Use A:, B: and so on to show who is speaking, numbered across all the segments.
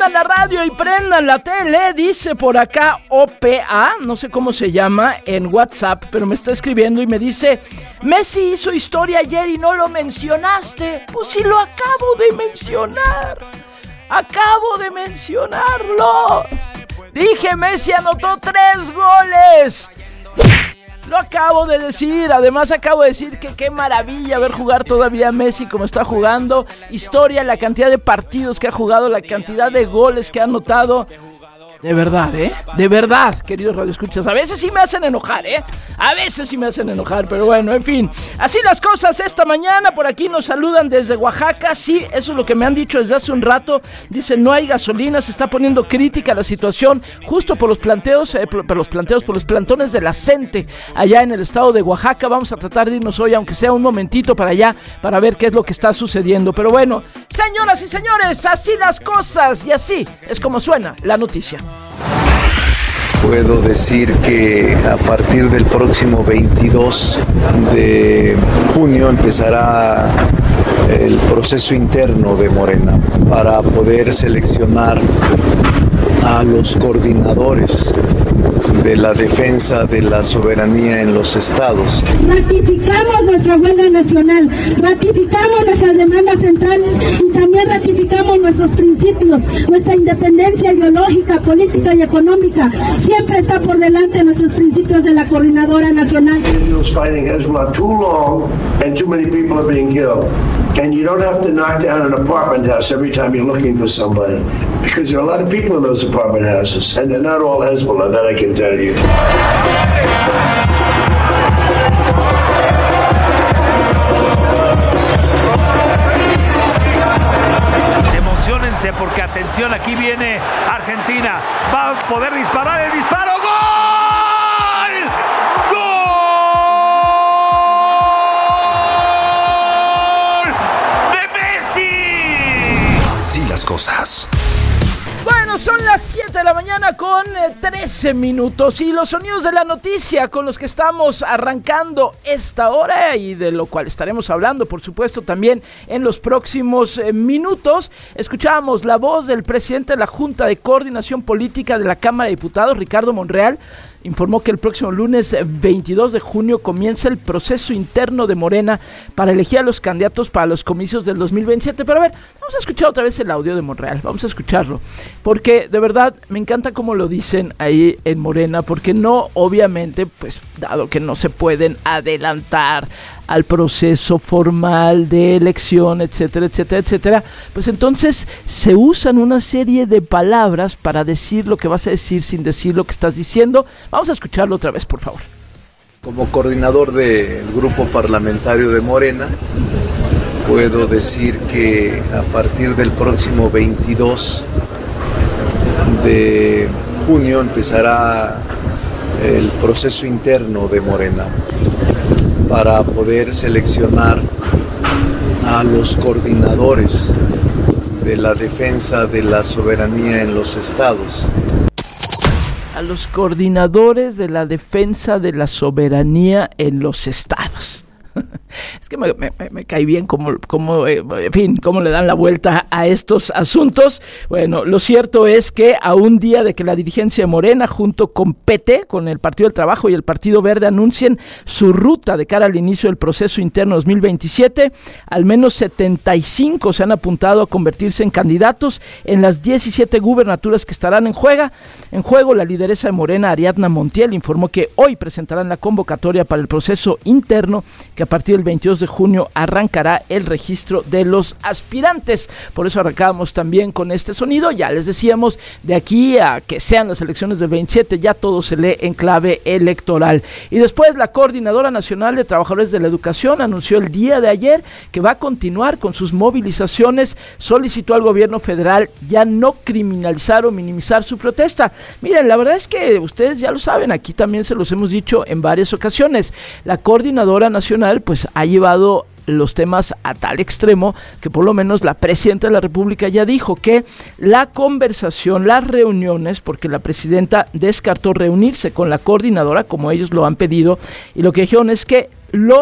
A: prendan la radio y prendan la tele, dice por acá OPA, no sé cómo se llama en WhatsApp, pero me está escribiendo y me dice: Messi hizo historia ayer y no lo mencionaste. Pues sí, lo acabo de mencionar. Acabo de mencionarlo. Dije, Messi anotó 3 goles. Lo acabo de decir. Además acabo de decir que qué maravilla ver jugar todavía a Messi como está jugando. Historia, la cantidad de partidos que ha jugado, la cantidad de goles que ha anotado. De verdad, de verdad, queridos radioescuchas. A veces sí me hacen enojar, a veces sí me hacen enojar, pero bueno, en fin. Así las cosas esta mañana. Por aquí nos saludan desde Oaxaca. Sí, eso es lo que me han dicho desde hace un rato. Dicen, no hay gasolina, se está poniendo crítica la situación justo por los plantones de la CENTE allá en el estado de Oaxaca. Vamos a tratar de irnos hoy, aunque sea un momentito, para allá, para ver qué es lo que está sucediendo. Pero bueno, señoras y señores, así las cosas, y así es como suena la noticia.
B: Puedo decir que a partir del próximo 22 de junio empezará el proceso interno de Morena para poder seleccionar a los coordinadores de la defensa de la soberanía en los estados.
C: Ratificamos nuestra huelga nacional, ratificamos nuestras demandas centrales y también ratificamos nuestros principios, nuestra independencia ideológica, política y económica. Siempre está por delante nuestros principios de la Coordinadora Nacional.
D: Fighting Hezbollah too long and too many people are being killed. And you don't have to knock down an apartment house every time you're looking for somebody, because there are a lot of people in those apartment houses, and they're not all Hezbollah, that I can tell you.
E: Emociónense porque atención, aquí viene Argentina, va a poder disparar, el disparo, ¡gol!
F: Las cosas.
A: Bueno, son las 7 de la mañana con 13 minutos y los sonidos de la noticia con los que estamos arrancando esta hora y de lo cual estaremos hablando, por supuesto, también en los próximos minutos. Escuchábamos la voz del presidente de la Junta de Coordinación Política de la Cámara de Diputados, Ricardo Monreal. Informó que el próximo lunes 22 de junio comienza el proceso interno de Morena para elegir a los candidatos para los comicios del 2027. Pero a ver, vamos a escuchar otra vez el audio de Monreal, vamos a escucharlo, porque de verdad me encanta cómo lo dicen ahí en Morena, porque no, obviamente, pues dado que no se pueden adelantar al proceso formal de elección, etcétera, etcétera, etcétera, pues entonces se usan una serie de palabras para decir lo que vas a decir sin decir lo que estás diciendo. Vamos a escucharlo otra vez, por favor.
B: Como coordinador del grupo parlamentario de Morena, puedo decir que a partir del próximo 22 de junio empezará el proceso interno de Morena para poder seleccionar a los coordinadores de la defensa de la soberanía en los estados.
A: A los coordinadores de la defensa de la soberanía en los estados. Es que me cae bien cómo le dan la vuelta a estos asuntos. Bueno, lo cierto es que a un día de que la dirigencia de Morena, junto con PT, con el Partido del Trabajo y el Partido Verde, anuncien su ruta de cara al inicio del proceso interno 2027, al menos 75 se han apuntado a convertirse en candidatos en las 17 gubernaturas que estarán en juego. La lideresa de Morena, Ariadna Montiel, informó que hoy presentarán la convocatoria para el proceso interno, que a partir del 22 de junio arrancará el registro de los aspirantes. Por eso arrancamos también con este sonido. Ya les decíamos, de aquí a que sean las elecciones del 27, ya todo se lee en clave electoral. Y después la Coordinadora Nacional de Trabajadores de la Educación anunció el día de ayer que va a continuar con sus movilizaciones. Solicitó al gobierno federal ya no criminalizar o minimizar su protesta. Miren, la verdad es que ustedes ya lo saben, aquí también se los hemos dicho en varias ocasiones. La Coordinadora Nacional pues ha llevado los temas a tal extremo que por lo menos la presidenta de la República ya dijo que la conversación, las reuniones, porque la presidenta descartó reunirse con la coordinadora como ellos lo han pedido, y lo que dijeron es que los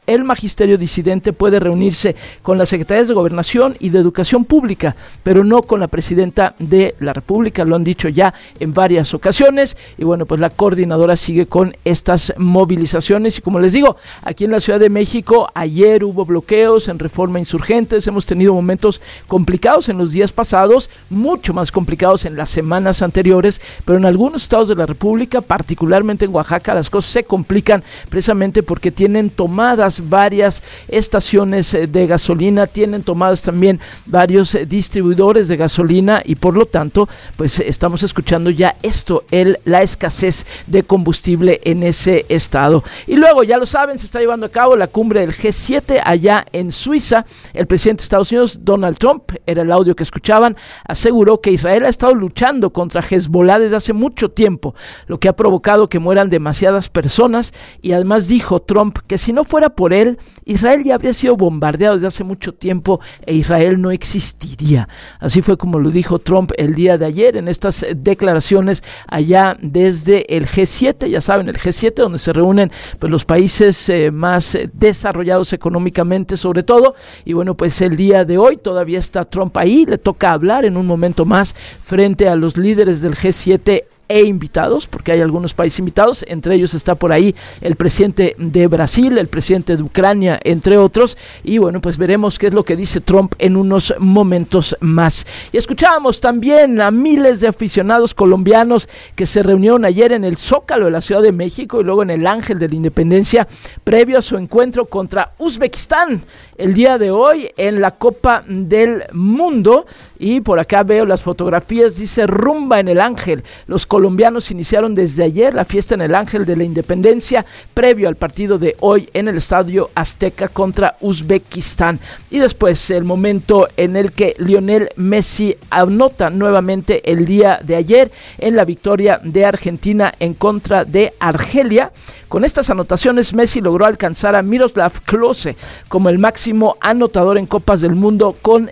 A: el magisterio disidente puede reunirse con las secretarías de Gobernación y de Educación Pública, pero no con la presidenta de la República, lo han dicho ya en varias ocasiones, y bueno, pues la coordinadora sigue con estas movilizaciones, y como les digo, aquí en la Ciudad de México, ayer hubo bloqueos en Reforma Insurgentes, hemos tenido momentos complicados en los días pasados, mucho más complicados en las semanas anteriores, pero en algunos estados de la República, particularmente en Oaxaca, las cosas se complican precisamente porque tienen tomadas varias estaciones de gasolina, tienen tomadas también varios distribuidores de gasolina, y por lo tanto, pues estamos escuchando ya esto, la escasez de combustible en ese estado. Y luego, ya lo saben, se está llevando a cabo la cumbre del G7 allá en Suiza. El presidente de Estados Unidos, Donald Trump, era el audio que escuchaban, aseguró que Israel ha estado luchando contra Hezbollah desde hace mucho tiempo, lo que ha provocado que mueran demasiadas personas, y además dijo Trump que si no fuera por él, Israel ya habría sido bombardeado desde hace mucho tiempo e Israel no existiría. Así fue como lo dijo Trump el día de ayer en estas declaraciones allá desde el G7, ya saben, el G7 donde se reúnen pues los países más desarrollados económicamente sobre todo, y bueno, pues el día de hoy todavía está Trump ahí, le toca hablar en un momento más frente a los líderes del G7 e invitados, porque hay algunos países invitados, entre ellos está por ahí el presidente de Brasil, el presidente de Ucrania, entre otros, y bueno, pues veremos qué es lo que dice Trump en unos momentos más. Y escuchábamos también a miles de aficionados colombianos que se reunieron ayer en el Zócalo de la Ciudad de México y luego en el Ángel de la Independencia, previo a su encuentro contra Uzbekistán el día de hoy en la Copa del Mundo. Y por acá veo las fotografías, dice rumba en el Ángel. Los colombianos iniciaron desde ayer la fiesta en el Ángel de la Independencia previo al partido de hoy en el Estadio Azteca contra Uzbekistán. Y después el momento en el que Lionel Messi anota nuevamente el día de ayer en la victoria de Argentina en contra de Argelia. Con estas anotaciones Messi logró alcanzar a Miroslav Klose como el máximo anotador en Copas del Mundo con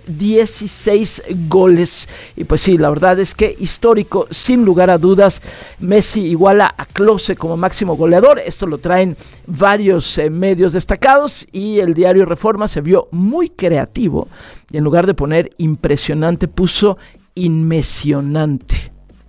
A: 16 goles. Y pues sí, la verdad es que histórico, sin lugar a dudas. Messi iguala a Klose como máximo goleador. Esto lo traen varios medios destacados, y el diario Reforma se vio muy creativo y en lugar de poner impresionante puso inmesionante.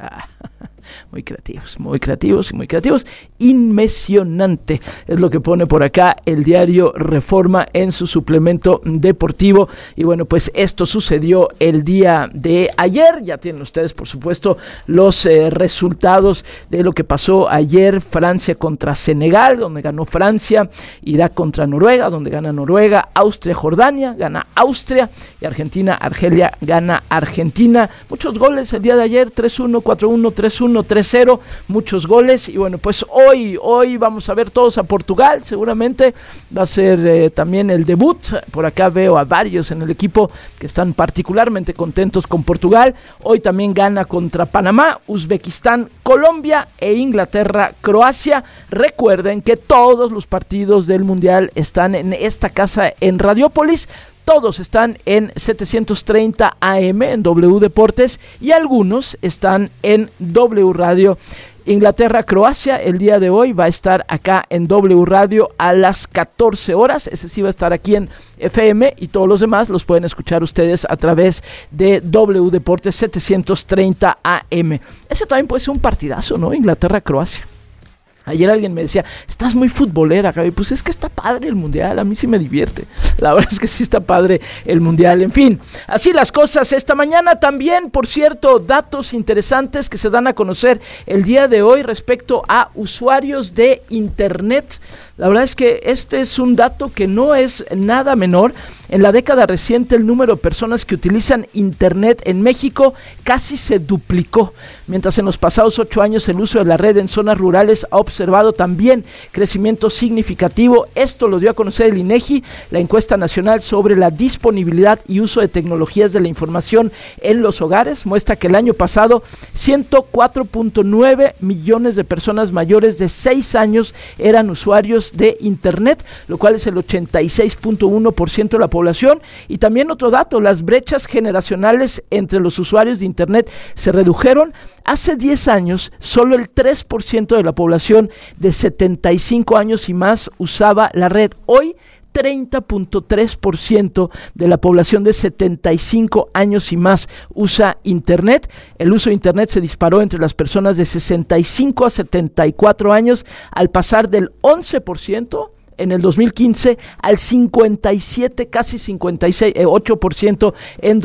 A: Muy creativos y muy creativos. Inmesionante es lo que pone por acá el diario Reforma en su suplemento deportivo. Y bueno, pues esto sucedió el día de ayer. Ya tienen ustedes, por supuesto, los resultados de lo que pasó ayer. Francia contra Senegal, donde ganó Francia. Irak contra Noruega, donde gana Noruega. Austria, Jordania, gana Austria. Y Argentina, Argelia, gana Argentina. Muchos goles el día de ayer, 3-1, 4-1, 3-1, 3-0, muchos goles. Y bueno, pues hoy vamos a ver todos a Portugal, seguramente va a ser también el debut. Por acá veo a varios en el equipo que están particularmente contentos con Portugal. Hoy también gana contra Panamá, Uzbekistán, Colombia e Inglaterra, Croacia. Recuerden que todos los partidos del Mundial están en esta casa en Radiópolis. Todos están en 730 AM en W Deportes y algunos están en W Radio. Inglaterra, Croacia, el día de hoy va a estar acá en W Radio a las 14 horas. Ese sí va a estar aquí en FM, y todos los demás los pueden escuchar ustedes a través de W Deportes 730 AM. Ese también puede ser un partidazo, ¿no? Inglaterra, Croacia. Ayer alguien me decía, estás muy futbolera, Gaby. Pues es que está padre el Mundial, a mí sí me divierte. La verdad es que sí está padre el Mundial. En fin, así las cosas. Esta mañana también, por cierto, datos interesantes que se dan a conocer el día de hoy respecto a usuarios de Internet. La verdad es que este es un dato que no es nada menor. En la década reciente el número de personas que utilizan Internet en México casi se duplicó. Mientras en los pasados 8 años el uso de la red en zonas rurales ha observado también crecimiento significativo. Esto lo dio a conocer el INEGI, la encuesta nacional sobre la disponibilidad y uso de tecnologías de la información en los hogares. Muestra que el año pasado 104.9 millones de personas mayores de 6 años eran usuarios de Internet, lo cual es el 86.1% de la población. Y también otro dato, las brechas generacionales entre los usuarios de Internet se redujeron. Hace 10 años, solo el 3% de la población población de 75 años y más usaba la red. Hoy 30.3% de la población de 75 años y más usa Internet. El uso de Internet se disparó entre las personas de 65 a 74 años al pasar del 11% en el 2015 al 57, casi 8% en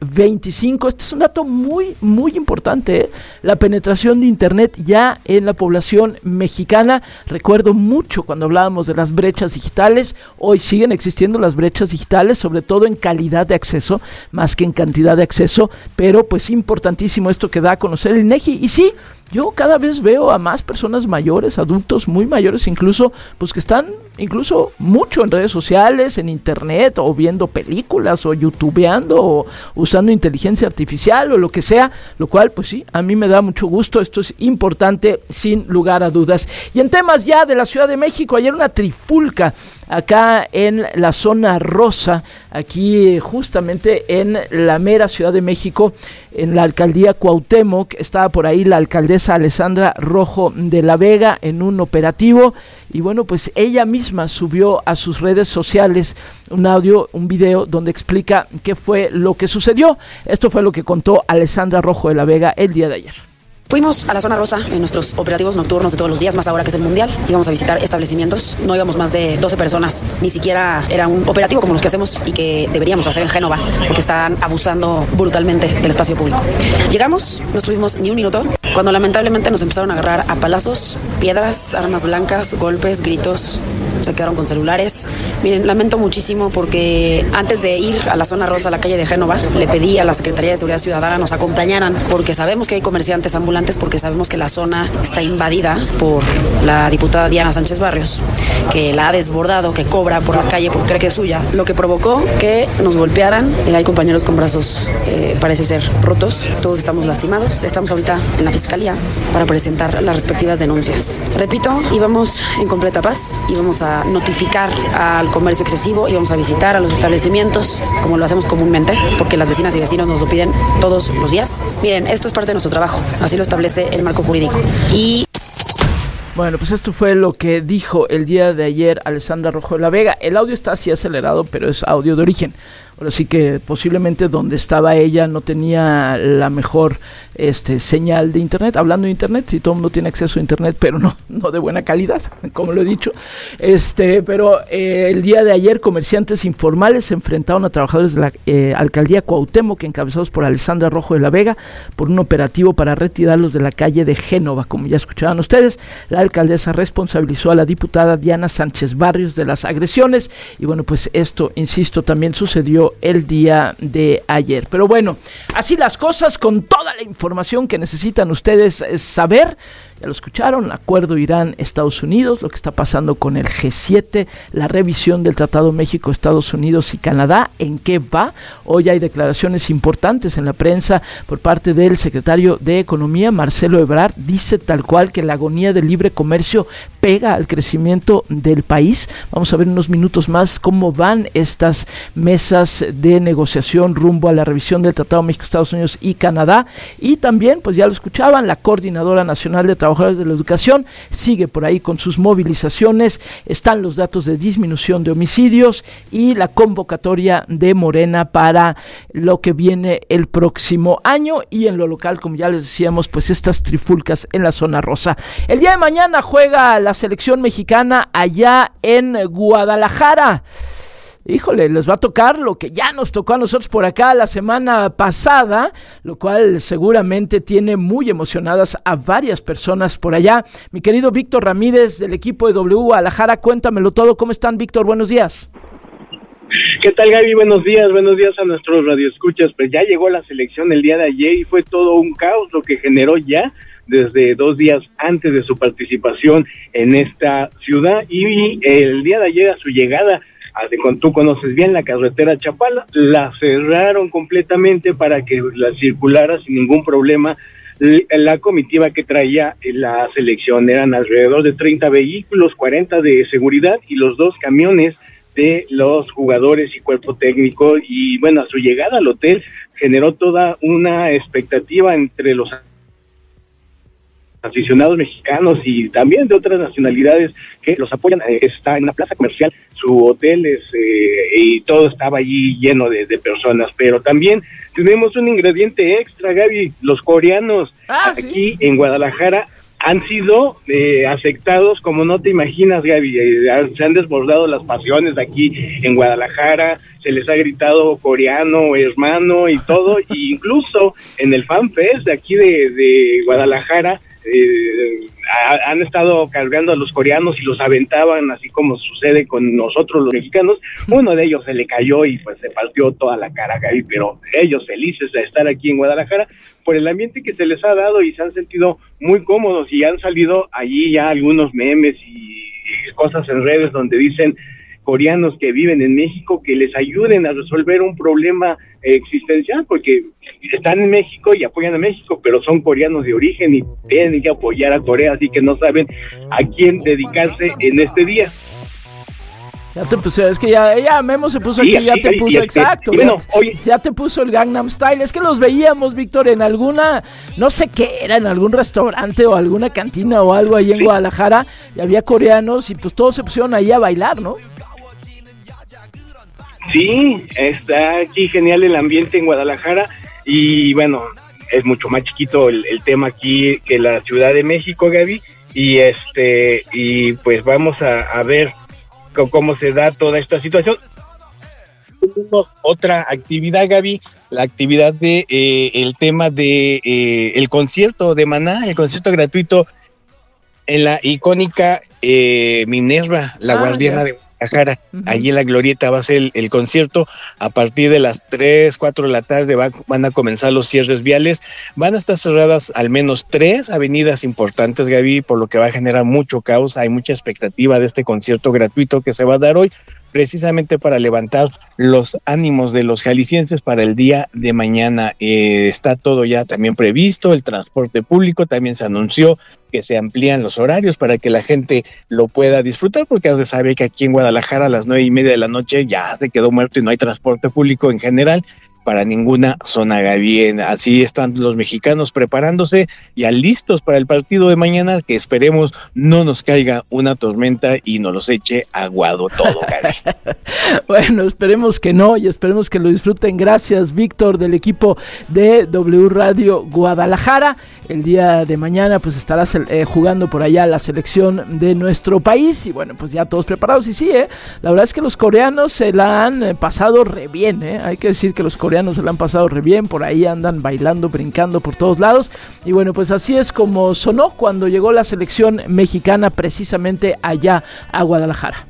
A: 2025. Este es un dato muy, muy importante, ¿eh? La penetración de Internet ya en la población mexicana. Recuerdo mucho cuando hablábamos de las brechas digitales. Hoy siguen existiendo las brechas digitales, sobre todo en calidad de acceso, más que en cantidad de acceso, pero pues importantísimo esto que da a conocer el INEGI. Y sí, yo cada vez veo a más personas mayores, adultos muy mayores incluso, pues que están incluso mucho en redes sociales, en internet, o viendo películas, o youtubeando, o usando inteligencia artificial, o lo que sea, lo cual, pues sí, a mí me da mucho gusto. Esto es importante, sin lugar a dudas. Y en temas ya de la Ciudad de México, ayer una trifulca acá en la zona rosa, aquí justamente en la mera Ciudad de México, en la alcaldía Cuauhtémoc. Estaba por ahí la alcaldesa Alessandra Rojo de la Vega en un operativo, y bueno, pues ella misma subió a sus redes sociales un audio, un video donde explica qué fue lo que sucedió. Esto fue lo que contó Alessandra Rojo de la Vega el día de ayer.
F: Fuimos a la zona rosa en nuestros operativos nocturnos de todos los días, más ahora que es el Mundial. Íbamos a visitar establecimientos, no íbamos más de 12 personas, ni siquiera era un operativo como los que hacemos y que deberíamos hacer en Génova, porque están abusando brutalmente del espacio público. Llegamos, no estuvimos ni un minuto, cuando lamentablemente nos empezaron a agarrar a palazos, piedras, armas blancas, golpes, gritos, se quedaron con celulares. Miren, lamento muchísimo porque antes de ir a la zona rosa, a la calle de Génova, le pedí a la Secretaría de Seguridad Ciudadana nos acompañaran, porque sabemos que hay comerciantes ambulantes, porque sabemos que la zona está invadida por la diputada Diana Sánchez Barrios, que la ha desbordado, que cobra por la calle porque cree que es suya, lo que provocó que nos golpearan. Hay compañeros con brazos, parece ser rotos, todos estamos lastimados. Estamos ahorita en la fiscalía para presentar las respectivas denuncias. Repito, íbamos en completa paz, íbamos a notificar al comercio excesivo, íbamos a visitar a los establecimientos como lo hacemos comúnmente, porque las vecinas y vecinos nos lo piden todos los días. Miren, esto es parte de nuestro trabajo, así lo establece el marco jurídico. Y
A: bueno, pues esto fue lo que dijo el día de ayer Alessandra Rojo de la Vega. El audio está así acelerado, pero es audio de origen. Ahora sí que posiblemente donde estaba ella no tenía la mejor señal de internet. Hablando de internet, si todo el mundo tiene acceso a internet, pero no de buena calidad, como lo he dicho. Pero el día de ayer comerciantes informales se enfrentaron a trabajadores de la alcaldía Cuauhtémoc, encabezados por Alessandra Rojo de la Vega, por un operativo para retirarlos de la calle de Génova. Como ya escuchaban ustedes, la alcaldesa responsabilizó a la diputada Diana Sánchez Barrios de las agresiones, y bueno, pues esto, insisto, también sucedió el día de ayer. Pero bueno, así las cosas, con toda la información que necesitan ustedes saber. Ya lo escucharon, acuerdo Irán-Estados Unidos, lo que está pasando con el G7, la revisión del Tratado México-Estados Unidos y Canadá, ¿en qué va? Hoy hay declaraciones importantes en la prensa por parte del secretario de Economía, Marcelo Ebrard. Dice tal cual que la agonía del libre comercio pega al crecimiento del país. Vamos a ver en unos minutos más cómo van estas mesas de negociación rumbo a la revisión del Tratado México-Estados Unidos y Canadá. Y también, pues ya lo escuchaban, la Coordinadora Nacional de Trabajadores de la Educación sigue por ahí con sus movilizaciones. Están los datos de disminución de homicidios y la convocatoria de Morena para lo que viene el próximo año. Y en lo local, como ya les decíamos, pues estas trifulcas en la zona rosa. El día de mañana juega la selección mexicana allá en Guadalajara. Híjole, les va a tocar lo que ya nos tocó a nosotros por acá la semana pasada, lo cual seguramente tiene muy emocionadas a varias personas por allá. Mi querido Víctor Ramírez del equipo de W Guadalajara, cuéntamelo todo. ¿Cómo están, Víctor? Buenos días.
G: ¿Qué tal, Gaby? Buenos días a nuestros radioescuchas. Pues ya llegó la selección el día de ayer y fue todo un caos lo que generó ya desde 2 días antes de su participación en esta ciudad, y el día de ayer a su llegada, tú conoces bien la carretera Chapala, la cerraron completamente para que la circulara sin ningún problema la comitiva que traía la selección. Eran alrededor de 30 vehículos, 40 de seguridad y los 2 camiones de los jugadores y cuerpo técnico. Y bueno, a su llegada al hotel generó toda una expectativa entre los aficionados mexicanos y también de otras nacionalidades que los apoyan. Está en una plaza comercial, su hotel y todo estaba allí lleno de personas, pero también tenemos un ingrediente extra, Gaby. Los coreanos aquí en Guadalajara han sido afectados como no te imaginas, Gaby. Se han desbordado las pasiones aquí en Guadalajara, se les ha gritado coreano, hermano y todo, e incluso en el Fan Fest de aquí de Guadalajara han estado cargando a los coreanos y los aventaban, así como sucede con nosotros los mexicanos. Uno de ellos se le cayó y pues se partió toda la cara, Gaby, pero ellos felices de estar aquí en Guadalajara por el ambiente que se les ha dado y se han sentido muy cómodos, y han salido allí ya algunos memes y cosas en redes donde dicen coreanos que viven en México que les ayuden a resolver un problema existencial, porque están en México y apoyan a México, pero son coreanos de origen y tienen que apoyar a Corea, así que no saben a quién dedicarse en este día.
A: Ya te puse, es que ya Memo se puso aquí, ya te puso, exacto.
G: Bueno,
A: ya te puso el Gangnam Style. Es que los veíamos, Víctor, en alguna, no sé qué era, en algún restaurante o alguna cantina o algo ahí en Guadalajara, y había coreanos y pues todos se pusieron ahí a bailar, ¿no?
G: Sí, está aquí genial el ambiente en Guadalajara y bueno, es mucho más chiquito el tema aquí que la Ciudad de México, Gaby, y pues vamos a ver cómo se da toda esta situación.
H: Otra actividad, Gaby, la actividad de el tema de el concierto de Maná, el concierto gratuito en la icónica Minerva, la guardiana de Guadalajara. Allí en la Glorieta va a ser el concierto. A partir de las 3, 4 de la tarde van a comenzar los cierres viales. Van a estar cerradas al menos 3 avenidas importantes, Gaby, por lo que va a generar mucho caos. Hay mucha expectativa de este concierto gratuito que se va a dar hoy, precisamente para levantar los ánimos de los jaliscienses para el día de mañana. Está todo ya también previsto, el transporte público, también se anunció que se amplían los horarios para que la gente lo pueda disfrutar, porque se sabe que aquí en Guadalajara a las 9:30 de la noche ya se quedó muerto y no hay transporte público en general para ninguna zona, Gaby. Así están los mexicanos preparándose, ya listos para el partido de mañana, que esperemos no nos caiga una tormenta y nos los eche aguado todo, Gaby.
A: Bueno, esperemos que no y esperemos que lo disfruten. Gracias, Víctor, del equipo de W Radio Guadalajara. El día de mañana pues estarás jugando por allá la selección de nuestro país y bueno, pues ya todos preparados. Y sí, la verdad es que los coreanos se la han pasado re bien, hay que decir que los coreanos se la han pasado re bien, por ahí andan bailando, brincando por todos lados, y bueno, pues así es como sonó cuando llegó la selección mexicana precisamente allá a Guadalajara.